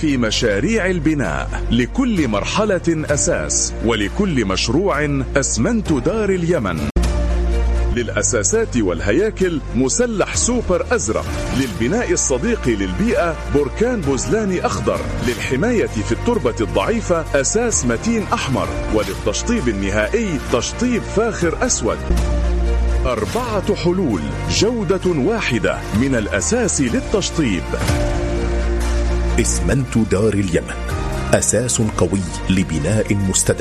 في مشاريع البناء، لكل مرحلة أساس، ولكل مشروع أسمنت دار اليمن. للأساسات والهياكل مسلح سوبر أزرق، للبناء الصديق للبيئة بركان بوزلاني أخضر، للحماية في التربة الضعيفة أساس متين أحمر، وللتشطيب النهائي تشطيب فاخر أسود. 4 حلول، جودة واحدة من الأساس للتشطيب. اسمنت دار اليمن، أساس قوي لبناء مستدام.